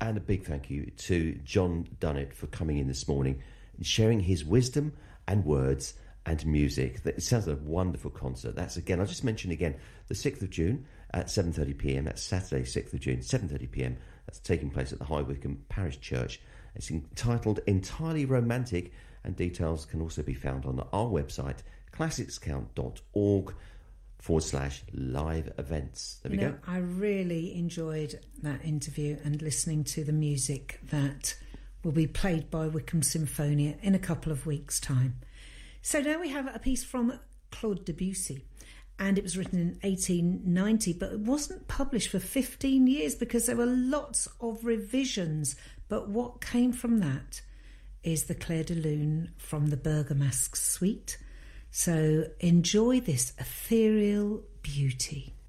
And a big thank you to John Dunnett for coming in this morning and sharing his wisdom and words and music. It sounds like a wonderful concert. That's, again, I'll just mention again, the 6th of June at 7:30pm. That's Saturday, 6th of June, 7:30pm. That's taking place at the High Wycombe Parish Church. It's entitled Entirely Romantic, and details can also be found on our website, classicscount.org/live events. There we go. I really enjoyed that interview and listening to the music that will be played by Wycombe Symphonia in a couple of weeks' time. So now we have a piece from Claude Debussy, and it was written in 1890, but it wasn't published for 15 years because there were lots of revisions. But what came from that is the Clair de Lune from the Bergamasque Suite. So enjoy this ethereal beauty.